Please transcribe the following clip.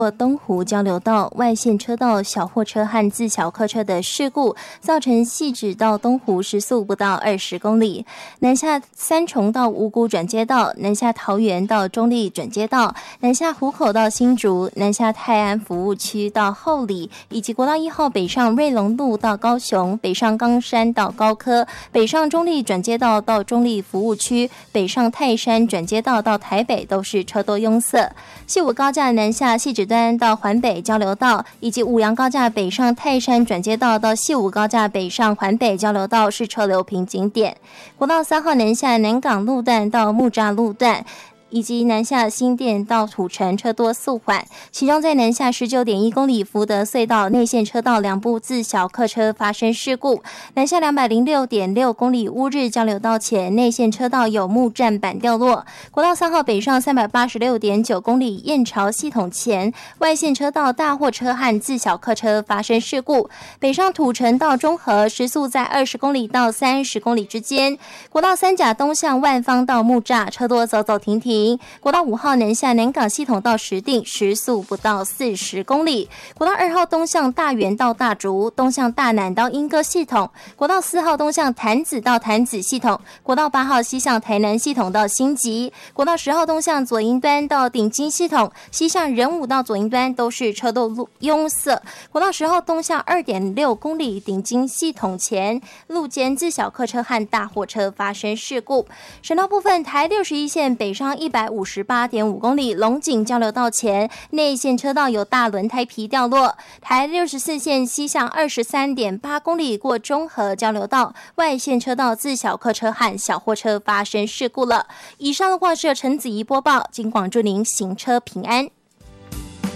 东湖交流道外线车道小货车和自小客车的事故，造成汐止到东湖时速不到20公里，南下三重到五股转接道，南下桃园到中立转接道，南下湖口到新竹，南下泰安服务区到后里，以及国道1号北上瑞隆路到高雄，北上冈山到高科，北上中立转接道到中立服务区，北上泰山转接道到台北都是车多拥塞。汐五高架南下汐止端到环北交流道，以及五杨高架北上泰山转接道到汐五高架北上环北交流道是车流瓶颈点。国道3号南下南港路段到木栅路段，以及南下新店到土城车多速缓，其中在南下 19.1 公里福德隧道内线车道两部自小客车发生事故，南下 206.6 公里乌日交流道前内线车道有木栈板掉落。国道3号北上 386.9 公里燕巢系统前外线车道大货车和自小客车发生事故，北上土城到中和时速在20公里到30公里之间。国道3甲东向万方到木栅车多走走停停。国道5号南下南港系统到石碇时速不到40公里。国道2号东向大园到大竹，东向大南到莺歌系统。国道4号东向潭子到潭子系统。国道8号西向台南系统到新集。国道10号东向左营端到顶金系统，西向仁武到左营端都是车多拥塞。国道10号东向 2.6 公里顶金系统前路间自小客车和大货车发生事故。省道部分，台61线北上158.5 公里龙井交流道前内线车道有大轮胎皮掉落。台64线西向 23.8 公里过中和交流道外线车道自小客车和小货车发生事故了。以上的话是陈子怡播报，警广祝您行车平安。